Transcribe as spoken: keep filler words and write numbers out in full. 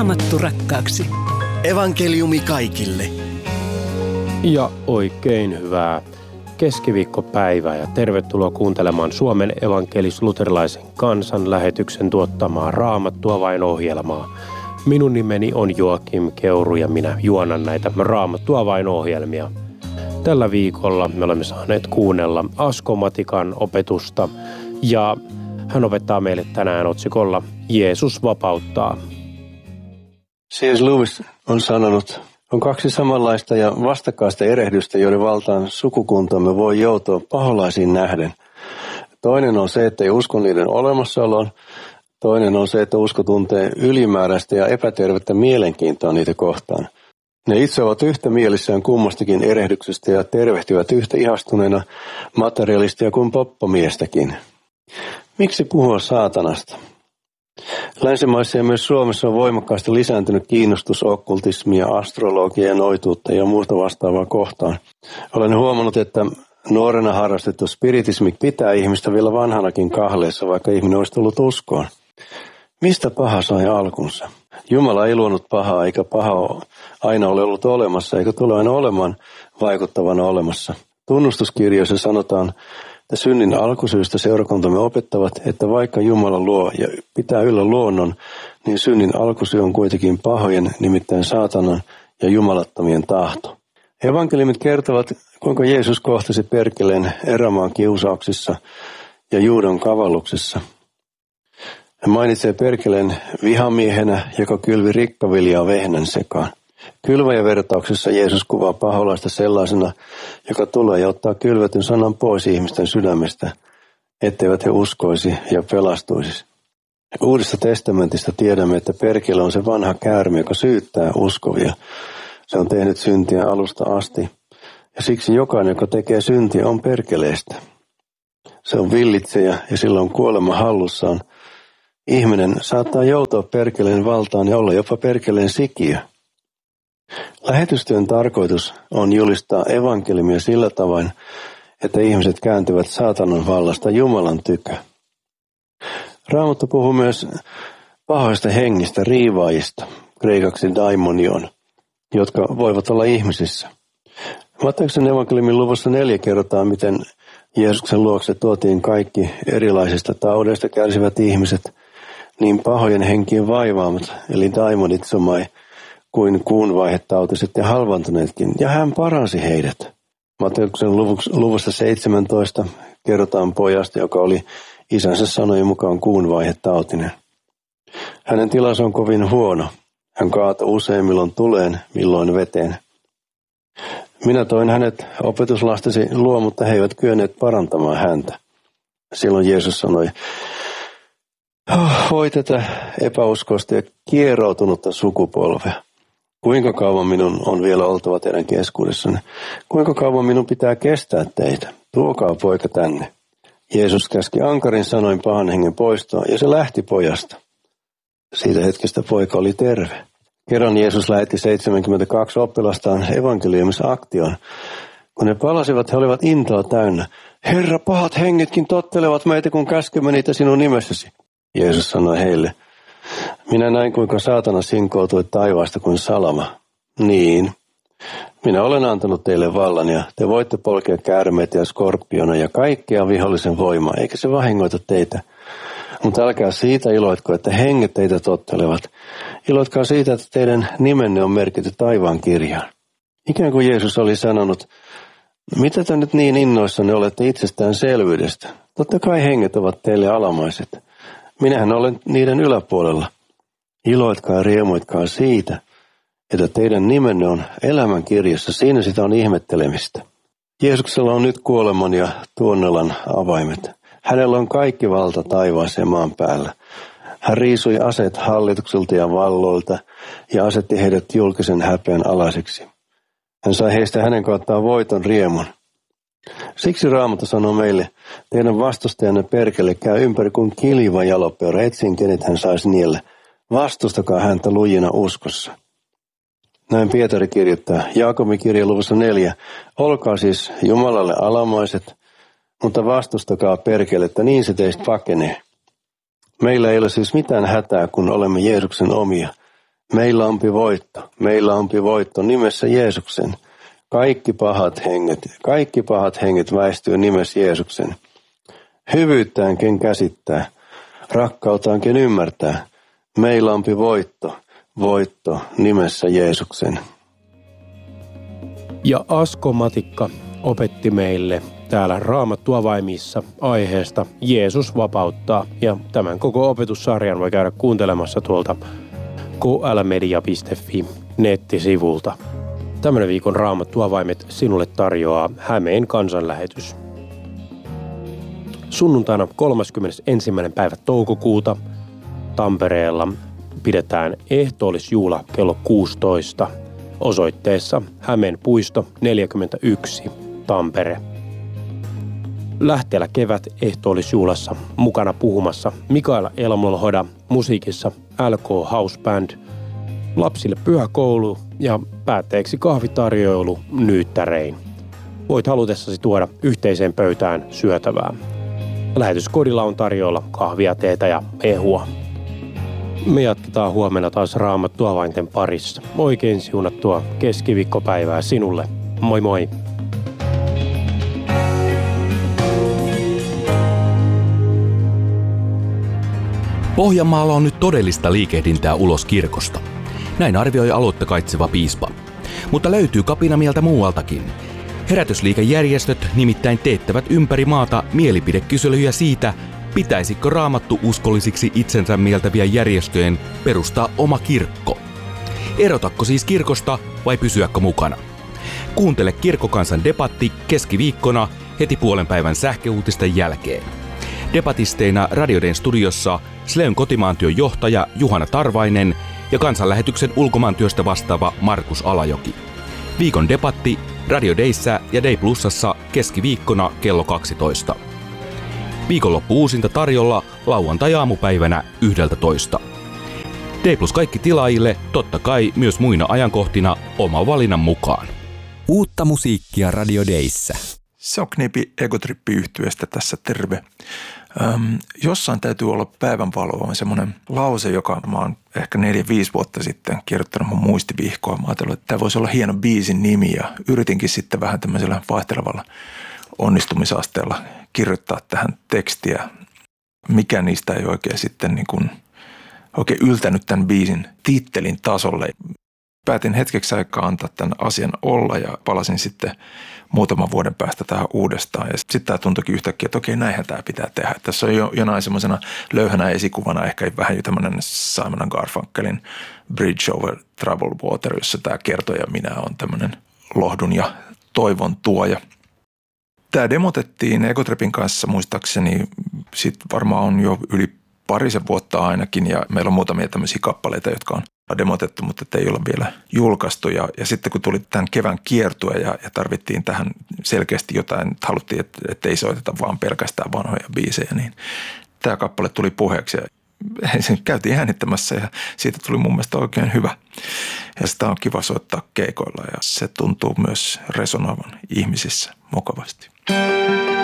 Raamattu rakkaaksi. Evankeliumi kaikille. Ja oikein hyvää keskiviikkopäivää ja tervetuloa kuuntelemaan Suomen evankelis-luterilaisen kansan lähetyksen tuottamaa Raamattua vain -ohjelmaa. Minun nimeni on Joakim Keuru ja minä juonan näitä Raamattua vain -ohjelmia. Tällä viikolla me olemme saaneet kuunnella Asko Matikan opetusta ja hän opettaa meille tänään otsikolla Jeesus vapauttaa. C S Lewis on sanonut, on kaksi samanlaista ja vastakkaista erehdystä, joiden valtaan sukukuntamme voi joutua paholaisiin nähden. Toinen on se, että ei usko niiden olemassaoloon. Toinen on se, että usko tuntee ylimääräistä ja epätervettä mielenkiintoa niitä kohtaan. Ne itse ovat yhtä mielissään kummastakin erehdyksestä ja tervehtivät yhtä ihastuneena materialistia kuin poppomiestäkin. Miksi puhua saatanasta? Länsimaissa ja myös Suomessa on voimakkaasti lisääntynyt kiinnostus okkultismia, astrologiaa ja noituutta ja muuta vastaavaa kohtaan. Olen huomannut, että nuorena harrastettu spiritismi pitää ihmistä vielä vanhanakin kahleessa, vaikka ihminen olisi tullut uskoon. Mistä paha sai alkunsa? Jumala ei luonut pahaa, eikä paha aina ole ollut olemassa, eikä tule aina olemaan vaikuttavana olemassa. Tunnustuskirjoissa sanotaan, että synnin alkusyystä seurakuntamme opettavat, että vaikka Jumala luo ja pitää yllä luonnon, niin synnin alkusyy on kuitenkin pahojen, nimittäin saatanan ja jumalattomien tahto. Evankeliumit kertovat, kuinka Jeesus kohtasi perkeleen erämaan kiusauksissa ja Juudan kavalluksessa. Hän mainitsee perkeleen vihamiehenä, joka kylvi rikkaviljaa vehnän sekaan. Kylväjävertauksessa Jeesus kuvaa paholaista sellaisena, joka tulee ja ottaa kylvetyn sanan pois ihmisten sydämestä, etteivät he uskoisi ja pelastuisi. Uudesta testamentista tiedämme, että perkele on se vanha käärme, joka syyttää uskovia. Se on tehnyt syntiä alusta asti, ja siksi jokainen, joka tekee syntiä, on perkeleestä. Se on villitsejä ja sillä on kuolema hallussaan. Ihminen saattaa joutua perkeleen valtaan ja olla jopa perkeleen sikiö. Lähetystyön tarkoitus on julistaa evankeliumia sillä tavoin, että ihmiset kääntyvät saatanan vallasta Jumalan tykö. Raamattu puhuu myös pahoista hengistä, riivaajista, kreikaksi daimonion, jotka voivat olla ihmisissä. Matteuksen evankeliumin luvussa neljä kerrotaan, miten Jeesuksen luokse tuotiin kaikki erilaisista taudeista kärsivät ihmiset, niin pahojen henkien vaivaamat, eli daimonitsomai, kuin kuunvaihetautiset ja halvantuneetkin, ja hän paransi heidät. Matteuksen luvussa seitsemäntoista kerrotaan pojasta, joka oli isänsä sanojen mukaan kuunvaihetautinen. Hänen tilansa on kovin huono. Hän kaatoi usein milloin tuleen, milloin veteen. Minä toin hänet opetuslastesi luo, mutta he eivät kyenneet parantamaan häntä. Silloin Jeesus sanoi, voi tätä epäuskoista ja kieroutunutta sukupolvea. Kuinka kauan minun on vielä oltava teidän keskuudessanne? Kuinka kauan minun pitää kestää teitä? Tuokaa poika tänne. Jeesus käski ankarin sanoin pahan hengen poistoa ja se lähti pojasta. Siitä hetkestä poika oli terve. Kerran Jeesus lähetti seitsemänkymmentäkaksi oppilastaan evankeliumisaktioon. Kun ne palasivat, he olivat intoa täynnä. Herra, pahat hengetkin tottelevat meitä, kun käskemme niitä sinun nimessäsi. Jeesus sanoi heille, minä näin kuinka saatana sinkoutui taivaasta kuin salama. Niin, minä olen antanut teille vallan ja te voitte polkea käärmeitä ja skorpiona ja kaikkea vihollisen voimaa, eikä se vahingoita teitä. Mutta älkää siitä iloitko, että henget teitä tottelevat. Iloitkaa siitä, että teidän nimenne on merkitty taivaan kirjaan. Ikään kuin Jeesus oli sanonut, mitä te nyt niin innoissanne olette itsestäänselvyydestä? Totta kai henget ovat teille alamaiset. Minähän olen niiden yläpuolella. Iloitkaa ja riemuitkaa siitä, että teidän nimenne on elämän kirjassa. Siinä sitä on ihmettelemistä. Jeesuksella on nyt kuoleman ja tuonnelan avaimet. Hänellä on kaikki valta taivaassa ja maan päällä. Hän riisui aseet hallituksilta ja valloilta ja asetti heidät julkisen häpeän alaiseksi. Hän sai heistä hänen kauttaan voiton riemun. Siksi Raamattu sanoo meille, teidän vastustajanne perkele käy ympäri kuin kiljuva jalopeura, etsin kenet hän saisi niellä. Vastustakaa häntä lujina uskossa. Näin Pietari kirjoittaa Jaakobin kirjan luvussa neljä. Olkaa siis Jumalalle alamaiset, mutta vastustakaa perkelettä, niin se teistä pakenee. Meillä ei ole siis mitään hätää, kun olemme Jeesuksen omia. Meillä onpi voitto, meillä onpi voitto nimessä Jeesuksen. Kaikki pahat henget, kaikki pahat henget väistyy nimessä Jeesuksen. Hyvyyttään ken käsittää, rakkautaan ken ymmärtää. Meillä onpi voitto, voitto nimessä Jeesuksen. Ja Asko Matikka opetti meille täällä Raamattuavaimissa aiheesta Jeesus vapauttaa. Ja tämän koko opetussarjan voi käydä kuuntelemassa tuolta k l media piste f i nettisivulta. Tämän viikon Raamattuavaimet sinulle tarjoaa Hämeen kansanlähetys. Sunnuntaina kolmaskymmenesensimmäinen päivä toukokuuta Tampereella pidetään ehtoollisjuhla kello kuusitoista osoitteessa Hämeen puisto neljäkymmentäyksi Tampere. Lähteellä kevät ehtoollisjuhlassa mukana puhumassa Mikaela Elmolhoda, musiikissa L K House Band, lapsille pyhäkoulu ja päätteeksi kahvitarjoilu nyyttärein. Voit halutessasi tuoda yhteiseen pöytään syötävää. Lähetyskodilla on tarjolla kahvia, teetä ja mehua. Me jatketaan huomenna taas Raamattuavainten parissa. Oikein siunattua keskiviikkopäivää sinulle. Moi moi! Pohjanmaalla on nyt todellista liikehdintää ulos kirkosta. Näin arvioi aluetta kaitseva piispa. Mutta löytyy kapinamieltä muualtakin. Herätysliikejärjestöt nimittäin teettävät ympäri maata mielipidekyselyjä siitä, pitäisikö raamattu uskollisiksi itsensä mieltäviä järjestöjen perustaa oma kirkko. Erotakko siis kirkosta vai pysyäkö mukana? Kuuntele Kirkkokansan debatti keskiviikkona heti puolen päivän sähköuutisten jälkeen. Debatisteina Radioden studiossa Sleyn kotimaantyön johtaja Juhana Tarvainen ja kansanlähetyksen ulkomaantyöstä vastaava Markus Alajoki. Viikon debatti Radio Dayssä ja Day Plusassa keskiviikkona kello kaksitoista. Viikonloppu uusinta tarjolla lauantai-aamupäivänä yhdeltätoista. Day Plus kaikki tilaajille, totta kai myös muina ajankohtina oma valinnan mukaan. Uutta musiikkia Radio Dayssä. Se on Knipi Egotrippi-yhtyeestä tässä terve. Öm, jossain täytyy olla päivänvaloa, on semmoinen lause, joka mä oon ehkä neljä, viisi vuotta sitten kirjoittanut mun muistivihkoon. Mä ajattelin, että tämä voisi olla hieno biisin nimi ja yritinkin sitten vähän tämmöisellä vaihtelevalla onnistumisasteella kirjoittaa tähän tekstiä. Mikä niistä ei oikein sitten niin kuin, oikein yltänyt tämän biisin tittelin tasolle. Päätin hetkeksi aikaa antaa tämän asian olla ja palasin sitten muutaman vuoden päästä tähän uudestaan. Ja sitten tämä tuntuikin yhtäkkiä, että okei, näinhän tämä pitää tehdä. Tässä on jo jonain semmoisena löyhänä esikuvana ehkä vähän jo tämmöinen Simon and Garfunkelin Bridge over Troubled Water, jossa tämä kertoja minä on tämmöinen lohdun ja toivon tuoja. Tämä demotettiin Egotripin kanssa muistaakseni sitten varmaan on jo yli parisen vuotta ainakin ja meillä on muutamia tämmöisiä kappaleita, jotka on demotettu, mutta ei olla vielä julkaistu. Ja, ja sitten kun tuli tämän kevään kiertue ja, ja tarvittiin tähän selkeästi jotain, että haluttiin, että, että ei soiteta vaan pelkästään vanhoja biisejä, niin tämä kappale tuli puheeksi ja käytiin äänittämässä ja siitä tuli mun mielestä oikein hyvä. Ja sitä on kiva soittaa keikoilla ja se tuntuu myös resonoivan ihmisissä mukavasti.